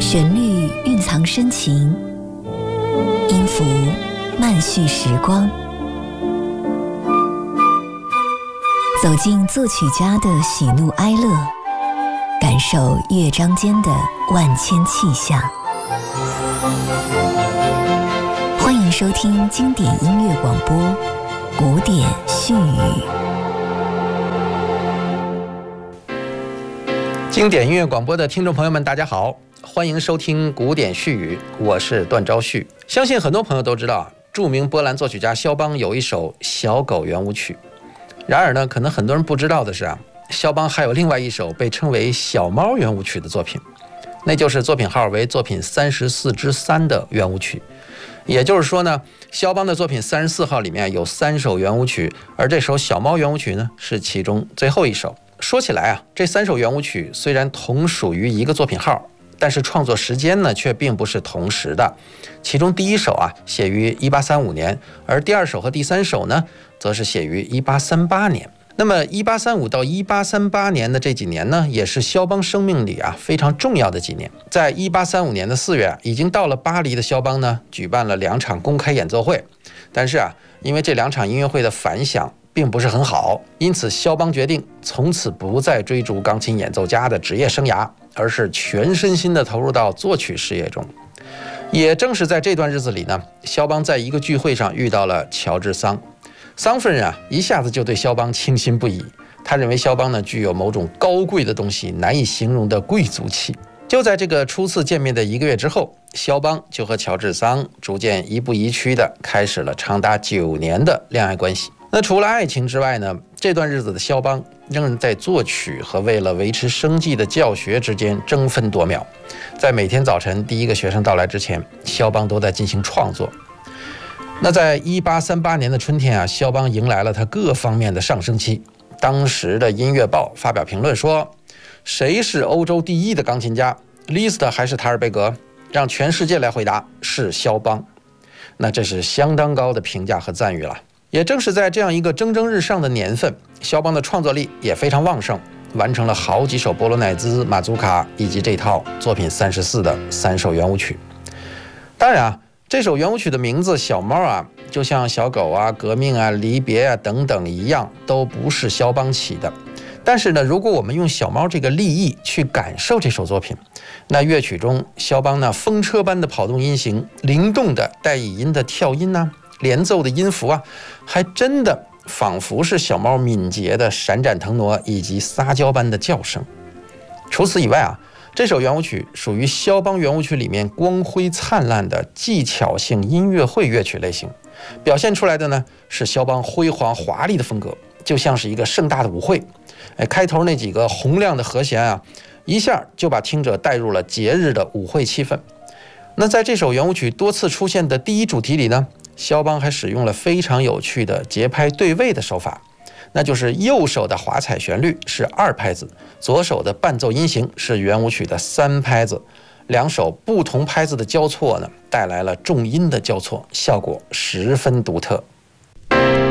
旋律蕴藏深情，音符慢叙时光。走进作曲家的喜怒哀乐，感受乐章间的万千气象。欢迎收听经典音乐广播《古典絮语》。 经典音乐广播的听众朋友们，大家好，欢迎收听《古典絮语》，我是段昭旭。相信很多朋友都知道，著名波兰作曲家肖邦有一首《小狗圆舞曲》。然而呢，可能很多人不知道的是肖邦还有另外一首被称为《小猫圆舞曲》的作品，那就是作品号为作品34之3的圆舞曲。也就是说呢，肖邦的作品34号里面有3首圆舞曲，而这首小猫圆舞曲呢是其中最后一首。说起来这3首圆舞曲虽然同属于一个作品号，但是创作时间呢却并不是同时的。其中第一首写于1835年，而第2首和第3首呢则是写于1838年。那么1835到1838年的这几年呢，也是肖邦生命里非常重要的几年。在1835年的4月，已经到了巴黎的肖邦呢，举办了2场公开演奏会。但是因为这2场音乐会的反响并不是很好，因此肖邦决定从此不再追逐钢琴演奏家的职业生涯，而是全身心地投入到作曲事业中。也正是在这段日子里呢，肖邦在一个聚会上遇到了乔治桑。桑夫人一下子就对肖邦倾心不已，他认为肖邦呢具有某种高贵的东西，难以形容的贵族气。就在这个初次见面的1个月之后，肖邦就和乔治桑逐渐一步一趋的开始了长达9年的恋爱关系。那除了爱情之外呢，这段日子的肖邦仍然在作曲和为了维持生计的教学之间争分夺秒。在每天早晨第一个学生到来之前，肖邦都在进行创作。那在1838年的春天肖邦迎来了他各方面的上升期。当时的音乐报发表评论说，谁是欧洲第一的钢琴家，李斯特还是塔尔贝格？让全世界来回答，是肖邦。那这是相当高的评价和赞誉了。也正是在这样一个蒸蒸日上的年份，肖邦的创作力也非常旺盛，完成了好几首波罗乃兹、马祖卡以及这套作品34的3首圆舞曲。当然这首圆舞曲的名字小猫就像小狗革命离别等等一样，都不是肖邦起的。但是呢，如果我们用小猫这个立意去感受这首作品，那乐曲中肖邦那风车般的跑动音型，灵动的带倚音的跳音连奏的音符还真的仿佛是小猫敏捷的闪展腾挪以及撒娇般的叫声。除此以外这首圆舞曲属于肖邦圆舞曲里面光辉灿烂的技巧性音乐会乐曲类型，表现出来的呢是肖邦辉煌华丽的风格，就像是一个盛大的舞会。开头那几个洪亮的和弦一下就把听者带入了节日的舞会气氛。那在这首圆舞曲多次出现的第一主题里呢，肖邦还使用了非常有趣的节拍对位的手法，那就是右手的华彩旋律是2拍子，左手的伴奏音型是圆舞曲的3拍子，2手不同拍子的交错呢，带来了重音的交错，效果十分独特。